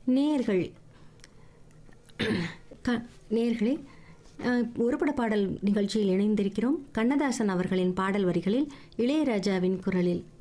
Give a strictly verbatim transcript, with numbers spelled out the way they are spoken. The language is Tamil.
நேயர்கள் க நேயர்களே அஹ், ஒருபட பாடல் நிகழ்ச்சியில் இணைந்திருக்கிறோம். கண்ணதாசன் அவர்களின் பாடல் வரிகளில் இளையராஜாவின் குரலில்